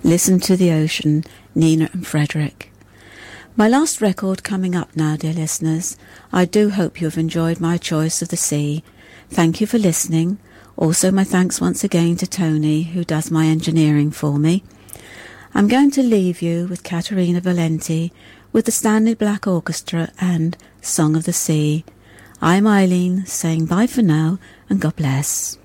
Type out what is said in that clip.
Listen to the Ocean, Nina and Frederick. My last record coming up now, dear listeners. I do hope you have enjoyed my choice of the sea. Thank you for listening. Also my thanks once again to Tony, who does my engineering for me. I'm going to leave you with Caterina Valenti with the Stanley Black Orchestra and Song of the Sea. I'm Eileen, saying bye for now and God bless.